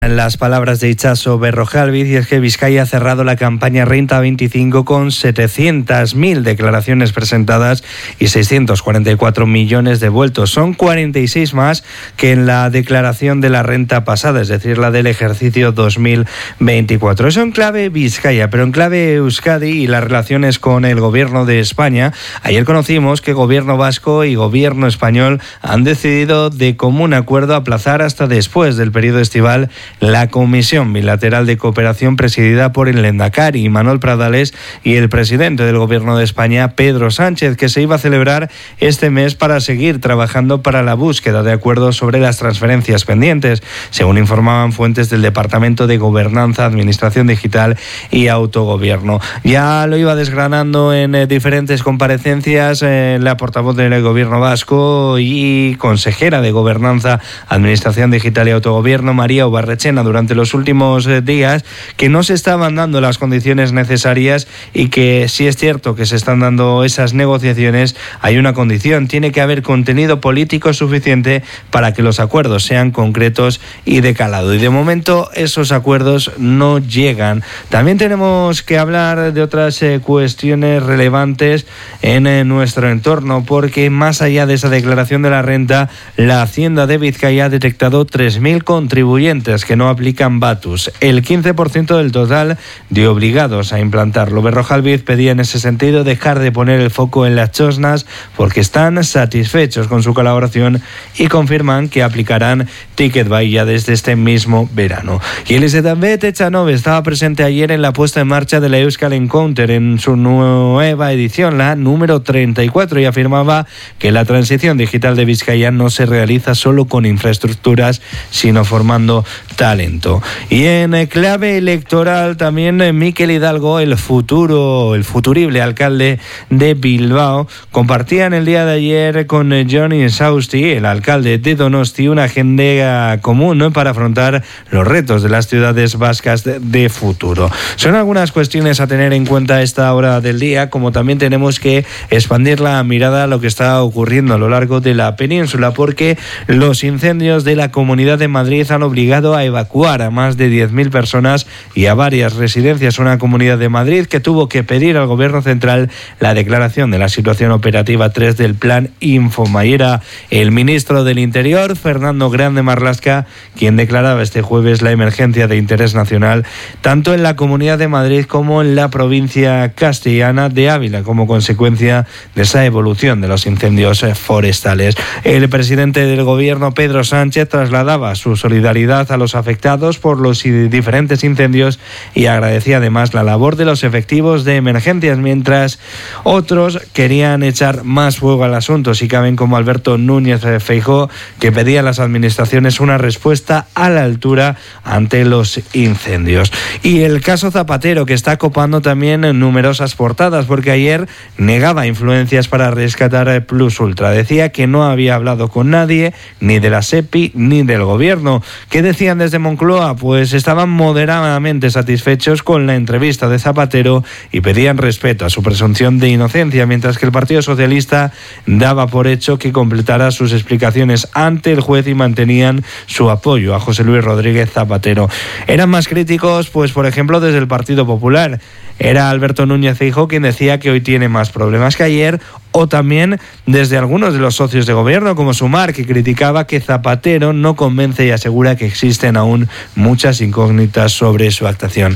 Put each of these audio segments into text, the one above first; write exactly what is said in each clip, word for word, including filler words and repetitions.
Las palabras de Itxaso Berrojalbiz, y es que Vizcaya ha cerrado la campaña Renta veinticinco con setecientas mil declaraciones presentadas y seiscientos cuarenta y cuatro millones devueltos. Son cuarenta y seis más que en la declaración de la renta pasada, es decir, la del ejercicio dos mil veinticuatro. Eso en clave Vizcaya, pero en clave Euskadi y las relaciones con el gobierno de España. Ayer conocimos que gobierno vasco y gobierno español han decidido de común acuerdo aplazar hasta después del periodo estival la Comisión Bilateral de Cooperación presidida por el Lehendakari Manuel Pradales y el presidente del Gobierno de España, Pedro Sánchez, que se iba a celebrar este mes para seguir trabajando para la búsqueda de acuerdos sobre las transferencias pendientes, según informaban fuentes del Departamento de Gobernanza, Administración Digital y Autogobierno. Ya lo iba desgranando en eh, diferentes comparecencias eh, la portavoz del Gobierno vasco y consejera de Gobernanza, Administración Digital y Autogobierno, María Ubarrechena, durante los últimos días, que no se estaban dando las condiciones necesarias y que sí es cierto que se están dando esas negociaciones. Hay una condición: tiene que haber contenido político suficiente para que los acuerdos sean concretos y de calado, y de momento esos acuerdos no llegan. También tenemos que hablar de otras eh, cuestiones relevantes en eh, nuestro entorno, porque más allá de esa declaración de la renta, la Hacienda de Vizcaya ha detectado tres mil contribuyentes que no aplican Batus, el quince por ciento del total de obligados a implantarlo. Berrojalbiz pedía en ese sentido dejar de poner el foco en las chosnas porque están satisfechos con su colaboración y confirman que aplicarán Ticket Buy ya desde este mismo verano. Y Elisabet Echanove estaba presente ayer en la puesta en marcha de la Euskal Encounter en su nueva edición, la número treinta y cuatro, y afirmaba que la transición digital de Vizcaya no se realiza solo con infraestructuras, sino formando talento. Y en clave electoral también Mikel Hidalgo, el futuro, el futurible alcalde de Bilbao, compartía en el día de ayer con Johnny Sausti, el alcalde de Donosti, una agenda común, ¿no?, para afrontar los retos de las ciudades vascas de, de futuro. Son algunas cuestiones a tener en cuenta a esta hora del día, como también tenemos que expandir la mirada a lo que está ocurriendo a lo largo de la península, porque los incendios de la Comunidad de Madrid han obligado a evacuar a más de diez mil personas y a varias residencias. Una Comunidad de Madrid que tuvo que pedir al Gobierno central la declaración de la situación operativa tres del Plan Infoma. Y era el ministro del Interior, Fernando Grande Marlaska, quien declaraba este jueves la emergencia de interés nacional tanto en la Comunidad de Madrid como en la provincia castellana de Ávila, como consecuencia de esa evolución de los incendios forestales. El presidente del Gobierno, Pedro Sánchez, trasladaba su solidaridad a los afectados por los diferentes incendios y agradecía además la labor de los efectivos de emergencias, mientras otros querían echar más fuego al asunto, si caben, como Alberto Núñez Feijóo, que pedía a las administraciones una respuesta a la altura ante los incendios. Y el caso Zapatero, que está copando también numerosas portadas, porque ayer negaba influencias para rescatar Plus Ultra. Decía que no había hablado con nadie, ni de la SEPI ni del gobierno. ¿Qué decían desde Moncloa? Pues estaban moderadamente satisfechos con la entrevista de Zapatero y pedían respeto a su presunción de inocencia, mientras que el Partido Socialista daba por hecho que completara sus explicaciones ante el juez y mantenían su apoyo a José Luis Rodríguez Zapatero. Eran más críticos, pues por ejemplo, desde el Partido Popular. Era Alberto Núñez Feijóo quien decía que hoy tiene más problemas que ayer, o también desde algunos de los socios de gobierno, como Sumar, que criticaba que Zapatero no convence y asegura que existen aún muchas incógnitas sobre su actuación.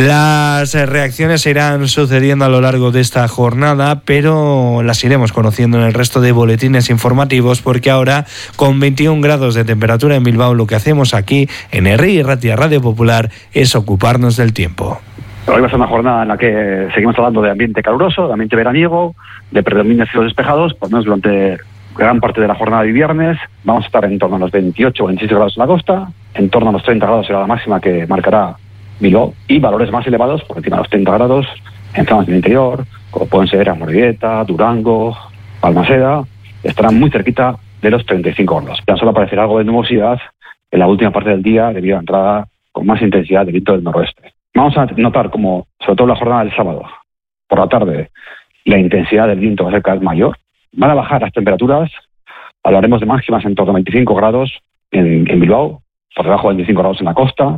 Las reacciones se irán sucediendo a lo largo de esta jornada, pero las iremos conociendo en el resto de boletines informativos, porque ahora, con veintiún grados de temperatura en Bilbao, lo que hacemos aquí en Herri y Ratia Radio Popular es ocuparnos del tiempo. Hoy va a ser una jornada en la que seguimos hablando de ambiente caluroso, de ambiente veraniego, de predominio de cielos despejados, por lo menos durante gran parte de la jornada de viernes. Vamos a estar en torno a los veintiocho o veintiséis grados en la costa, en torno a los treinta grados será la máxima que marcará Bilbao, y valores más elevados, por encima de los treinta grados, en zonas del interior, como pueden ser Amorebieta, Durango, Balmaseda, estarán muy cerquita de los treinta y cinco grados. Tan solo aparecerá algo de nubosidad en la última parte del día debido a la entrada con más intensidad del viento del noroeste. Vamos a notar como, sobre todo en la jornada del sábado, por la tarde, la intensidad del viento va a ser cada vez mayor. Van a bajar las temperaturas, hablaremos de máximas en torno a veinticinco grados en, en Bilbao, por debajo de veinticinco grados en la costa.